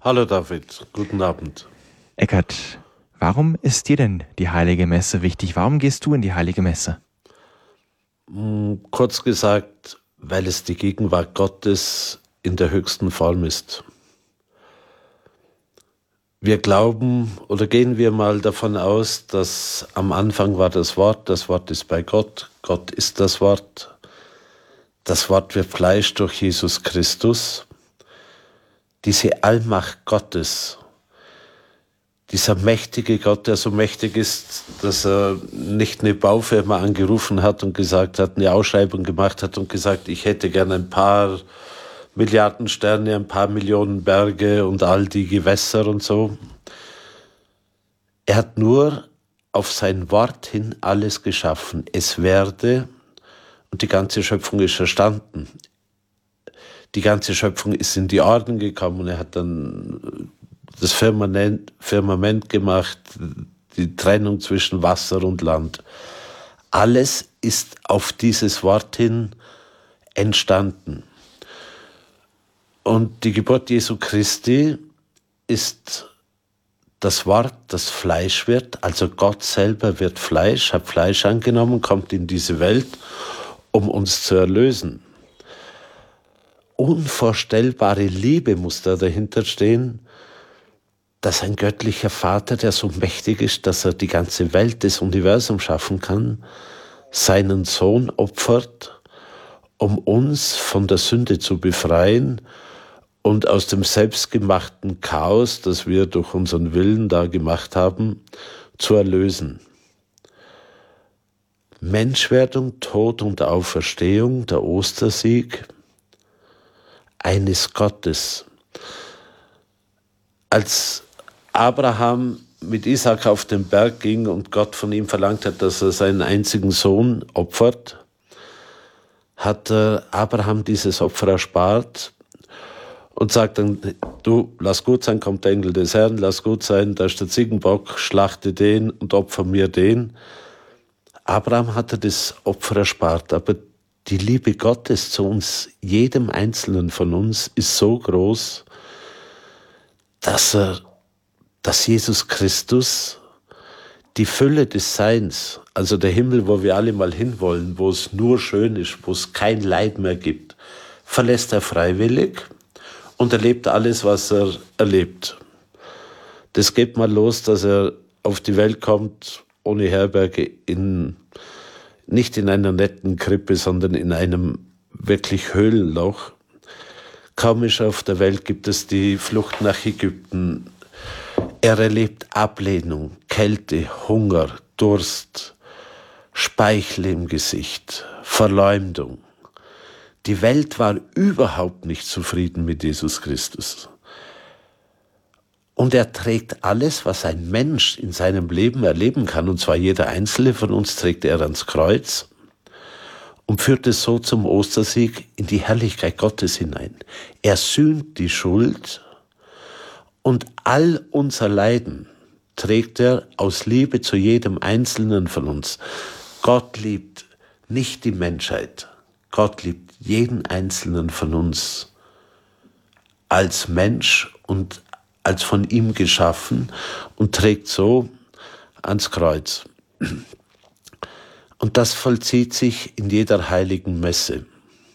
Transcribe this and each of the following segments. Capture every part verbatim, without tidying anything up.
Hallo David, guten Abend. Eckhard, warum ist dir denn die Heilige Messe wichtig? Warum gehst du in die Heilige Messe? Kurz gesagt, weil es die Gegenwart Gottes in der höchsten Form ist. Wir glauben oder gehen wir mal davon aus, dass am Anfang war das Wort, das Wort ist bei Gott, Gott ist das Wort, das Wort wird Fleisch durch Jesus Christus. Diese Allmacht Gottes, dieser mächtige Gott, der so mächtig ist, dass er nicht eine Baufirma angerufen hat und gesagt hat, eine Ausschreibung gemacht hat und gesagt, ich hätte gerne ein paar Milliarden Sterne, ein paar Millionen Berge und all die Gewässer und so. Er hat nur auf sein Wort hin alles geschaffen. Es werde, und die ganze Schöpfung ist erstanden. Die ganze Schöpfung ist in die Ordnung gekommen und er hat dann das Firmament, Firmament gemacht, die Trennung zwischen Wasser und Land. Alles ist auf dieses Wort hin entstanden. Und die Geburt Jesu Christi ist das Wort, das Fleisch wird, also Gott selber wird Fleisch, hat Fleisch angenommen, kommt in diese Welt, um uns zu erlösen. Unvorstellbare Liebe muss da dahinter stehen, dass ein göttlicher Vater, der so mächtig ist, dass er die ganze Welt, das Universum schaffen kann, seinen Sohn opfert, um uns von der Sünde zu befreien und aus dem selbstgemachten Chaos, das wir durch unseren Willen da gemacht haben, zu erlösen. Menschwerdung, Tod und Auferstehung, der Ostersieg eines Gottes. Als Abraham mit Isaak auf den Berg ging und Gott von ihm verlangt hat, dass er seinen einzigen Sohn opfert, hat Abraham dieses Opfer erspart und sagt dann, du, lass gut sein, kommt der Engel des Herrn, lass gut sein, da ist der Ziegenbock, schlachte den und opfer mir den. Abraham hatte das Opfer erspart, aber die Liebe Gottes zu uns, jedem Einzelnen von uns, ist so groß, dass er, dass Jesus Christus die Fülle des Seins, also der Himmel, wo wir alle mal hinwollen, wo es nur schön ist, wo es kein Leid mehr gibt, verlässt er freiwillig und erlebt alles, was er erlebt. Das geht mal los, dass er auf die Welt kommt, ohne Herberge, in, nicht in einer netten Krippe, sondern in einem wirklich Höhlenloch. Kaum ist er auf der Welt, gibt es die Flucht nach Ägypten. Er erlebt Ablehnung, Kälte, Hunger, Durst, Speichel im Gesicht, Verleumdung. Die Welt war überhaupt nicht zufrieden mit Jesus Christus. Und er trägt alles, was ein Mensch in seinem Leben erleben kann, und zwar jeder Einzelne von uns trägt er ans Kreuz und führt es so zum Ostersieg in die Herrlichkeit Gottes hinein. Er sühnt die Schuld und all unser Leiden trägt er aus Liebe zu jedem Einzelnen von uns. Gott liebt nicht die Menschheit, Gott liebt jeden Einzelnen von uns als Mensch und als von ihm geschaffen und trägt so ans Kreuz. Und das vollzieht sich in jeder heiligen Messe.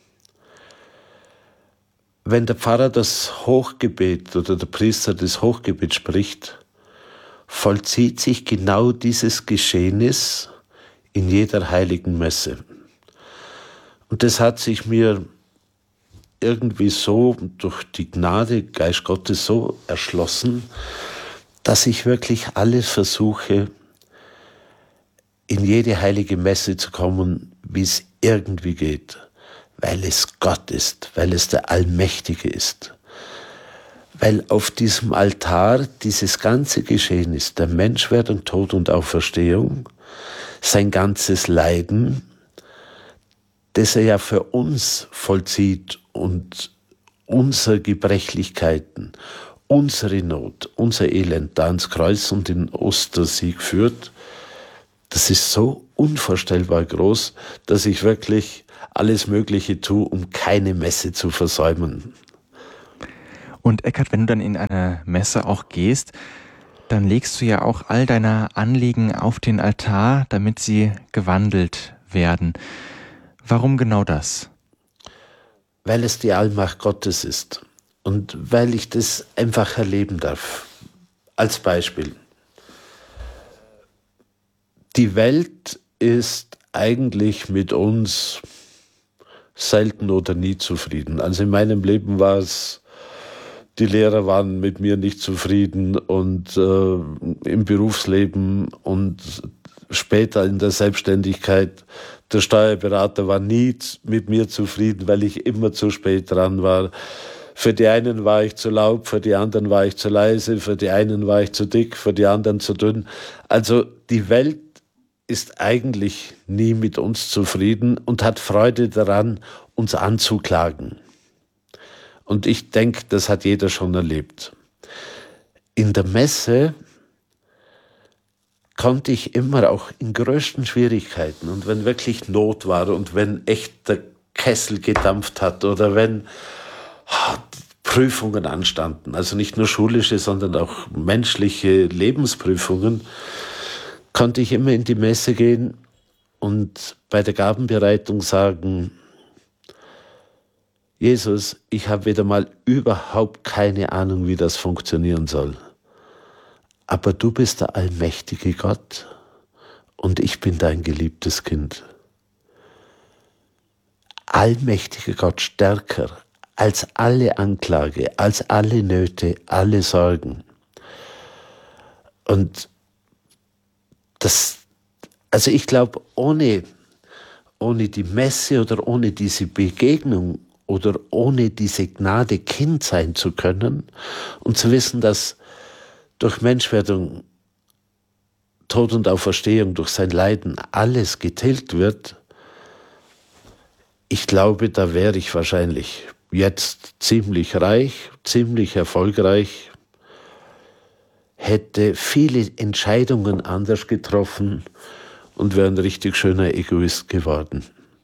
Wenn der Pfarrer das Hochgebet oder der Priester das Hochgebet spricht, vollzieht sich genau dieses Geschehnis in jeder heiligen Messe. Und das hat sich mir irgendwie so durch die Gnade, Geist Gottes so erschlossen, dass ich wirklich alles versuche, in jede heilige Messe zu kommen, wie es irgendwie geht, weil es Gott ist, weil es der Allmächtige ist. Weil auf diesem Altar dieses ganze Geschehen ist, der Menschwerdung, Tod und Auferstehung, sein ganzes Leiden, das er ja für uns vollzieht und unsere Gebrechlichkeiten, unsere Not, unser Elend da ans Kreuz und den Ostersieg führt, das ist so unvorstellbar groß, dass ich wirklich alles Mögliche tue, um keine Messe zu versäumen. Und Eckhard, wenn du dann in eine Messe auch gehst, dann legst du ja auch all deine Anliegen auf den Altar, damit sie gewandelt werden. Warum genau das? Weil es die Allmacht Gottes ist und weil ich das einfach erleben darf. Als Beispiel. Die Welt ist eigentlich mit uns selten oder nie zufrieden. Also in meinem Leben war es, die Lehrer waren mit mir nicht zufrieden und äh, im Berufsleben und später in der Selbstständigkeit. Der Steuerberater war nie mit mir zufrieden, weil ich immer zu spät dran war. Für die einen war ich zu laut, für die anderen war ich zu leise, für die einen war ich zu dick, für die anderen zu dünn. Also die Welt ist eigentlich nie mit uns zufrieden und hat Freude daran, uns anzuklagen. Und ich denke, das hat jeder schon erlebt. In der Messe konnte ich immer auch in größten Schwierigkeiten und wenn wirklich Not war und wenn echt der Kessel gedampft hat oder wenn oh, Prüfungen anstanden, also nicht nur schulische, sondern auch menschliche Lebensprüfungen, konnte ich immer in die Messe gehen und bei der Gabenbereitung sagen: Jesus, ich habe wieder mal überhaupt keine Ahnung, wie das funktionieren soll. Aber du bist der allmächtige Gott und ich bin dein geliebtes Kind. Allmächtiger Gott, stärker als alle Anklage, als alle Nöte, alle Sorgen. Und das, also ich glaube, ohne, ohne die Messe oder ohne diese Begegnung oder ohne diese Gnade Kind sein zu können und zu wissen, dass durch Menschwerdung, Tod und Auferstehung, durch sein Leiden alles getilgt wird, ich glaube, da wäre ich wahrscheinlich jetzt ziemlich reich, ziemlich erfolgreich, hätte viele Entscheidungen anders getroffen und wäre ein richtig schöner Egoist geworden.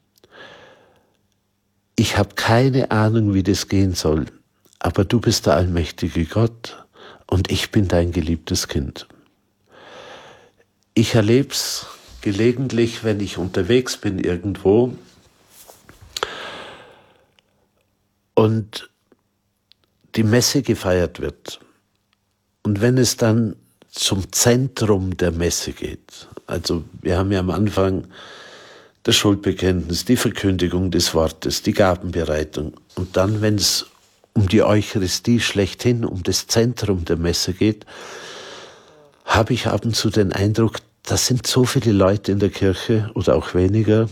Ich habe keine Ahnung, wie das gehen soll, aber du bist der allmächtige Gott und ich bin dein geliebtes Kind. Ich erlebe es gelegentlich, wenn ich unterwegs bin irgendwo und die Messe gefeiert wird. Und wenn es dann zum Zentrum der Messe geht, also wir haben ja am Anfang das Schuldbekenntnis, die Verkündigung des Wortes, die Gabenbereitung und dann, wenn es um die Eucharistie schlechthin, um das Zentrum der Messe geht, habe ich ab und zu den Eindruck, da sind so viele Leute in der Kirche oder auch weniger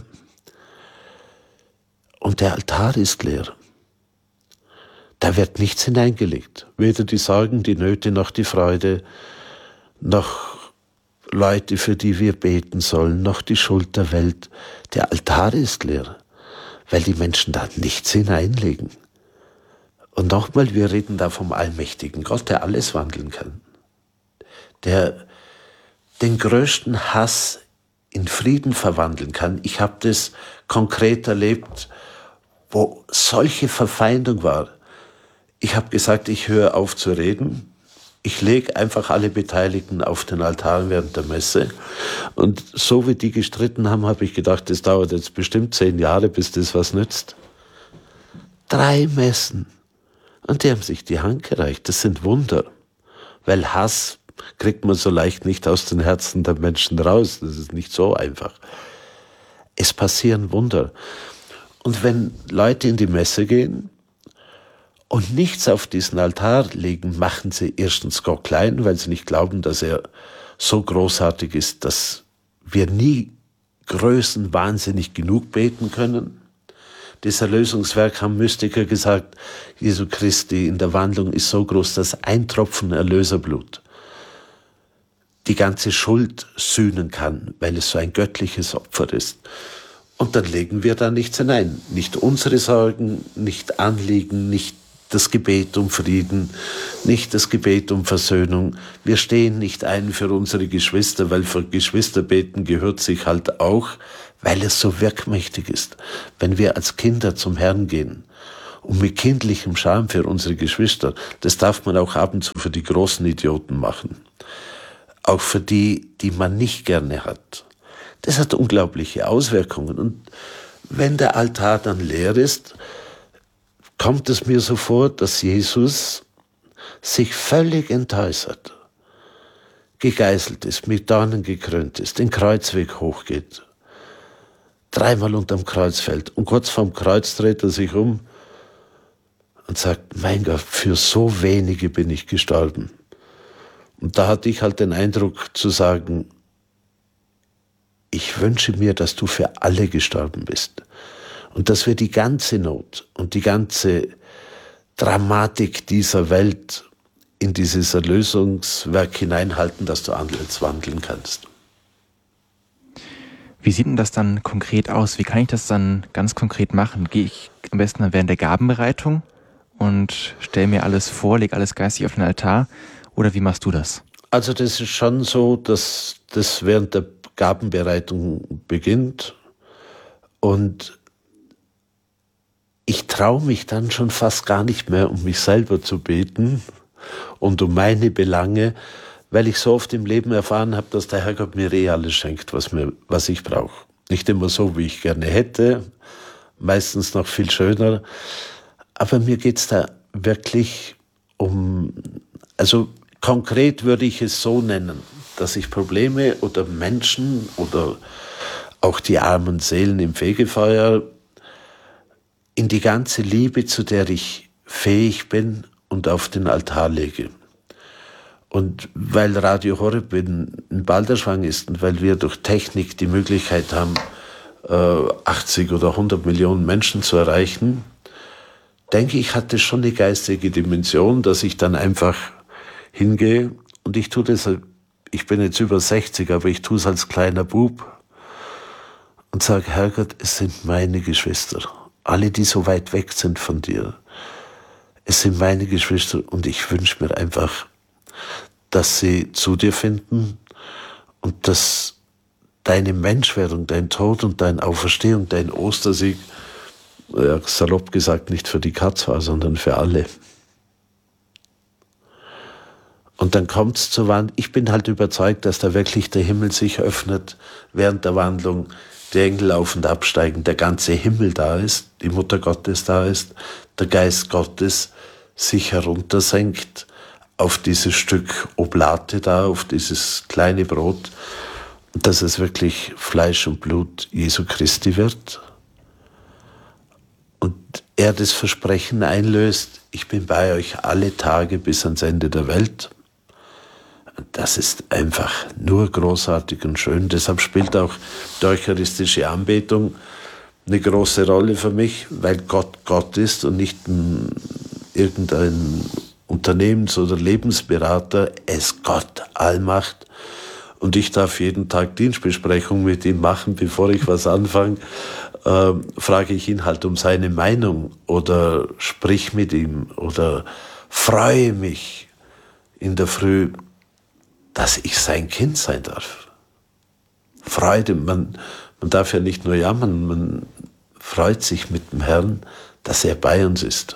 und der Altar ist leer. Da wird nichts hineingelegt, weder die Sorgen, die Nöte noch die Freude, noch Leute, für die wir beten sollen, noch die Schuld der Welt. Der Altar ist leer, weil die Menschen da nichts hineinlegen. Und nochmal, wir reden da vom allmächtigen Gott, der alles wandeln kann, der den größten Hass in Frieden verwandeln kann. Ich habe das konkret erlebt, wo solche Verfeindung war. Ich habe gesagt, ich höre auf zu reden. Ich lege einfach alle Beteiligten auf den Altar während der Messe. Und so wie die gestritten haben, habe ich gedacht, das dauert jetzt bestimmt zehn Jahre, bis das was nützt. Drei Messen. Und die haben sich die Hand gereicht. Das sind Wunder. Weil Hass kriegt man so leicht nicht aus den Herzen der Menschen raus. Das ist nicht so einfach. Es passieren Wunder. Und wenn Leute in die Messe gehen und nichts auf diesen Altar legen, machen sie erstens Gott klein, weil sie nicht glauben, dass er so großartig ist, dass wir nie größenwahnsinnig genug beten können. Das Erlösungswerk haben Mystiker gesagt, Jesu Christi in der Wandlung ist so groß, dass ein Tropfen Erlöserblut die ganze Schuld sühnen kann, weil es so ein göttliches Opfer ist. Und dann legen wir da nichts hinein. Nicht unsere Sorgen, nicht Anliegen, nicht das Gebet um Frieden, nicht das Gebet um Versöhnung. Wir stehen nicht ein für unsere Geschwister, weil für Geschwisterbeten gehört sich halt auch, weil es so wirkmächtig ist, wenn wir als Kinder zum Herrn gehen und mit kindlichem Charme für unsere Geschwister, das darf man auch ab und zu für die großen Idioten machen. Auch für die, die man nicht gerne hat. Das hat unglaubliche Auswirkungen. Und wenn der Altar dann leer ist, kommt es mir so vor, dass Jesus sich völlig entäußert, gegeißelt ist, mit Dornen gekrönt ist, den Kreuzweg hochgeht, dreimal unterm Kreuz fällt und kurz vorm Kreuz dreht er sich um und sagt, mein Gott, für so wenige bin ich gestorben. Und da hatte ich halt den Eindruck zu sagen, ich wünsche mir, dass du für alle gestorben bist und dass wir die ganze Not und die ganze Dramatik dieser Welt in dieses Erlösungswerk hineinhalten, dass du anders wandeln kannst. Wie sieht denn das dann konkret aus? Wie kann ich das dann ganz konkret machen? Gehe ich am besten dann während der Gabenbereitung und stelle mir alles vor, lege alles geistig auf den Altar? Oder wie machst du das? Also das ist schon so, dass das während der Gabenbereitung beginnt und ich traue mich dann schon fast gar nicht mehr, um mich selber zu beten und um meine Belange, weil ich so oft im Leben erfahren habe, dass der Herrgott mir eh alles schenkt, was, mir, was ich brauche. Nicht immer so, wie ich gerne hätte, meistens noch viel schöner, aber mir geht's da wirklich um, also konkret würde ich es so nennen, dass ich Probleme oder Menschen oder auch die armen Seelen im Fegefeuer in die ganze Liebe, zu der ich fähig bin, und auf den Altar lege. Und weil Radio Horeb in, in Balderschwang ist und weil wir durch Technik die Möglichkeit haben, äh, achtzig oder hundert Millionen Menschen zu erreichen, denke ich, hat es schon eine geistige Dimension, dass ich dann einfach hingehe und ich tue das, ich bin jetzt über sechzig, aber ich tue es als kleiner Bub und sage, Herrgott, es sind meine Geschwister, alle, die so weit weg sind von dir. Es sind meine Geschwister und ich wünsche mir einfach, dass sie zu dir finden und dass deine Menschwerdung, dein Tod und deine Auferstehung, dein Ostersieg, ja, salopp gesagt, nicht für die Katz war, sondern für alle. Und dann kommt es zur Wandlung. Ich bin halt überzeugt, dass da wirklich der Himmel sich öffnet während der Wandlung, die Engel auf und absteigen, der ganze Himmel da ist, die Mutter Gottes da ist, der Geist Gottes sich heruntersenkt auf dieses Stück Oblate da, auf dieses kleine Brot, dass es wirklich Fleisch und Blut Jesu Christi wird. Und er das Versprechen einlöst, ich bin bei euch alle Tage bis ans Ende der Welt. Das ist einfach nur großartig und schön. Deshalb spielt auch die eucharistische Anbetung eine große Rolle für mich, weil Gott Gott ist und nicht ein, irgendein Unternehmens- oder Lebensberater. Er ist Gott, Allmacht. Und ich darf jeden Tag Dienstbesprechung mit ihm machen, bevor ich was anfange. Äh, frage ich ihn halt um seine Meinung oder sprich mit ihm oder freue mich in der Früh, dass ich sein Kind sein darf. Freude, man, man darf ja nicht nur jammern, man freut sich mit dem Herrn, dass er bei uns ist.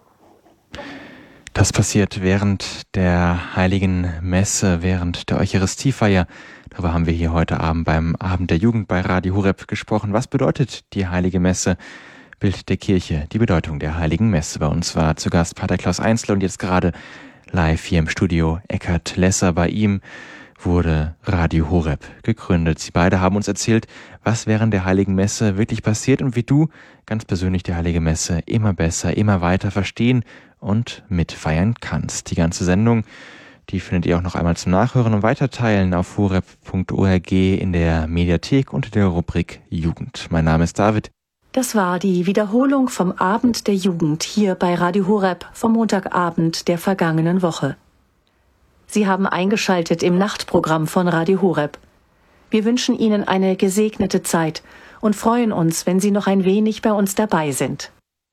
Das passiert während der Heiligen Messe, während der Eucharistiefeier. Darüber haben wir hier heute Abend beim Abend der Jugend bei Radio Horeb gesprochen. Was bedeutet die Heilige Messe? Bild der Kirche, die Bedeutung der Heiligen Messe. Bei uns war zu Gast Pater Klaus Einzler und jetzt gerade live hier im Studio Eckhard Lesser. Bei ihm wurde Radio Horeb gegründet. Sie beide haben uns erzählt, was während der Heiligen Messe wirklich passiert und wie du ganz persönlich die Heilige Messe immer besser, immer weiter verstehen und mitfeiern kannst. Die ganze Sendung, die findet ihr auch noch einmal zum Nachhören und Weiterteilen auf horeb punkt org in der Mediathek unter der Rubrik Jugend. Mein Name ist David. Das war die Wiederholung vom Abend der Jugend hier bei Radio Horeb vom Montagabend der vergangenen Woche. Sie haben eingeschaltet im Nachtprogramm von Radio Horeb. Wir wünschen Ihnen eine gesegnete Zeit und freuen uns, wenn Sie noch ein wenig bei uns dabei sind.